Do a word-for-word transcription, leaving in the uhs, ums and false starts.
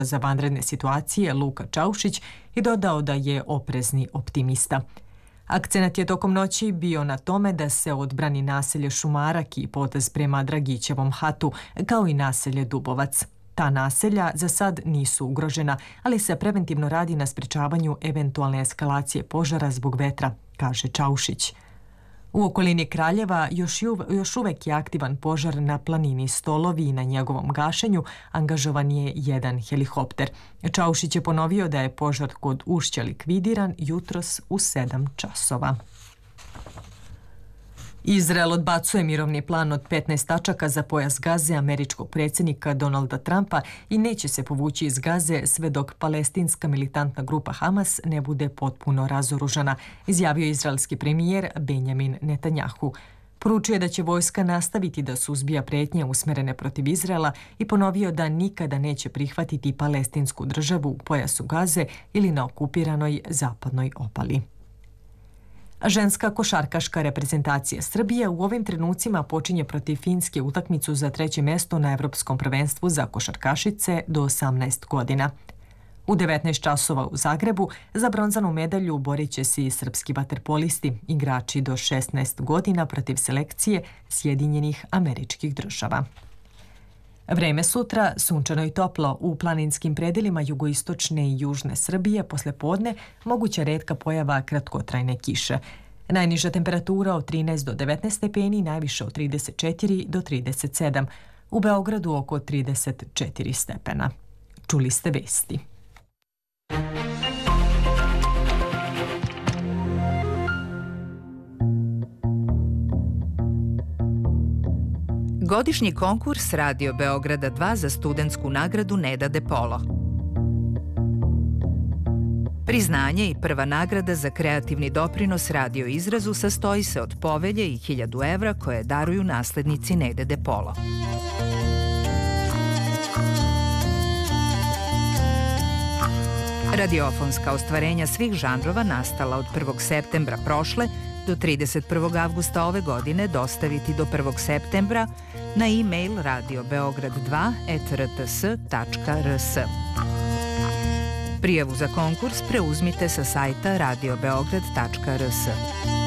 za vanredne situacije Luka Čaušić i dodao da je oprezni optimista. Akcenat je tokom noći bio na tome da se odbrani naselje Šumarak i potez prema Dragićevom hatu, kao i naselje Dubovac. Ta naselja za sad nisu ugrožena, ali se preventivno radi na sprečavanju eventualne eskalacije požara zbog vetra, kaže Čaušić. U okolini Kraljeva još, juv, još uvek je aktivan požar na planini Stolovi i na njegovom gašenju angažovan je jedan helikopter. Čaušić je ponovio da je požar kod Ušća likvidiran jutros u sedam časova. Izrael odbacuje mirovni plan od petnaest tačaka za pojas Gaze američkog predsjednika Donalda Trumpa i neće se povući iz Gaze sve dok palestinska militantna grupa Hamas ne bude potpuno razoružana, izjavio izraelski premijer Benjamin Netanjahu. Poručio je da će vojska nastaviti da suzbija prijetnje usmjerene protiv Izraela i ponovio da nikada neće prihvatiti palestinsku državu u pojasu Gaze ili na okupiranoj zapadnoj obali. Ženska košarkaška reprezentacija Srbije u ovim trenucima počinje protiv Finske utakmicu za treće mjesto na Evropskom prvenstvu za košarkašice do osamnaest godina. U devetnaest časova u Zagrebu za bronzanu medalju borit će se i srpski vaterpolisti, igrači do šesnaest godina protiv selekcije Sjedinjenih Američkih Država. Vreme sutra, sunčano i toplo, u planinskim predelima jugoistočne i južne Srbije posle podne moguća retka pojava kratkotrajne kiše. Najniža temperatura od trinaest do devetnaest stepeni, najviša od trideset četiri do trideset sedam. U Beogradu oko trideset četiri stepena. Čuli ste vesti. Godišnji konkurs Radio Beograda dva za studentsku nagradu Neda de Polo. Priznanje i prva nagrada za kreativni doprinos radio izrazu sastoji se od povelje i hiljadu evra koje daruju naslednici Nede de Polo. Radiofonska ostvarenja svih žanrova nastala od prvog septembra prošle do trideset prvog avgusta ove godine dostaviti do prvog septembra na e-mail radio beograd dva et r t s tačka r s. Prijavu za konkurs preuzmite sa sajta radio beograd tačka r s.